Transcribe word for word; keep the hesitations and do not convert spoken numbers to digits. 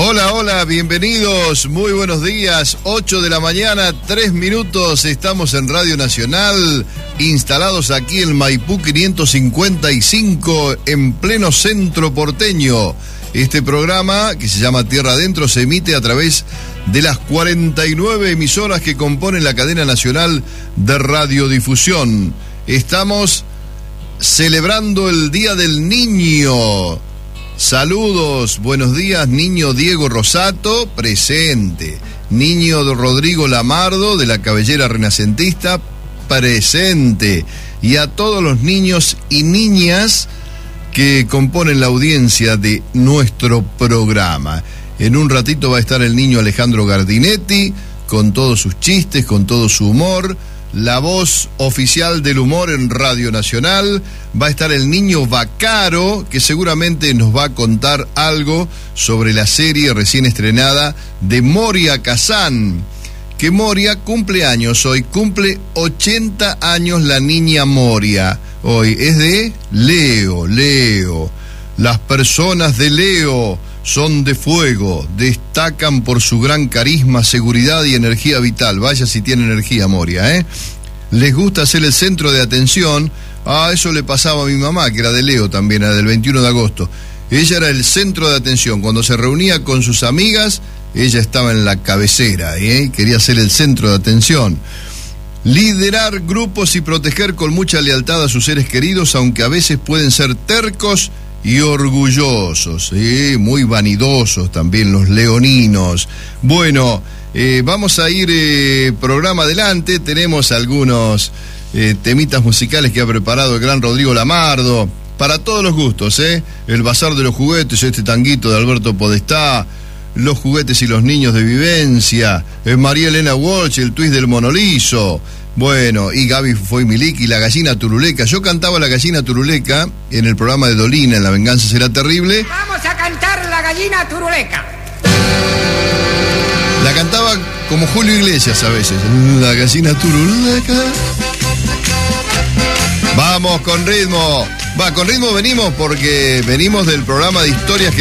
Hola, hola, bienvenidos, muy buenos días, ocho de la mañana, tres minutos, estamos en Radio Nacional, instalados aquí en Maipú quinientos cincuenta y cinco, en pleno centro porteño. Este programa, que se llama Tierra Adentro, se emite a través de las cuarenta y nueve emisoras que componen la cadena nacional de radiodifusión. Estamos celebrando el Día del Niño. Saludos, buenos días, niño Diego Rosato, presente. Niño Rodrigo Lamardo, de la Cabellera Renacentista, presente. Y a todos los niños y niñas que componen la audiencia de nuestro programa. En un ratito va a estar el niño Alejandro Gardinetti, con todos sus chistes, con todo su humor. La voz oficial del humor en Radio Nacional. Va a estar el niño Vaccaro, que seguramente nos va a contar algo sobre la serie recién estrenada de Moria Kazan. Que Moria cumple años hoy, cumple ochenta años la niña Moria. Hoy es de Leo, Leo. Las personas de Leo son de fuego, destacan por su gran carisma, seguridad y energía vital. Vaya si tiene energía Moria, ¿eh? Les gusta ser el centro de atención. Ah, eso le pasaba a mi mamá, que era de Leo también, era del veintiuno de agosto. Ella era el centro de atención. Cuando se reunía con sus amigas, ella estaba en la cabecera, ¿eh? Quería ser el centro de atención. Liderar grupos y proteger con mucha lealtad a sus seres queridos, aunque a veces pueden ser tercos y orgullosos, ¿eh? Muy vanidosos también los leoninos. Bueno, eh, vamos a ir eh, programa adelante. Tenemos algunos eh, temitas musicales que ha preparado el gran Rodrigo Lamardo, para todos los gustos, ¿eh? El Bazar de los Juguetes, este tanguito de Alberto Podestá, Los Juguetes y los Niños de Vivencia, eh, María Elena Walsh, el twist del Monolizo. Bueno, y Gaby Foy Milik y La Gallina Turuleca. Yo cantaba La Gallina Turuleca en el programa de Dolina, en La Venganza Será Terrible. Vamos a cantar La Gallina Turuleca. La cantaba como Julio Iglesias a veces. La Gallina Turuleca. Vamos con ritmo. Va, con ritmo venimos porque venimos del programa de historias que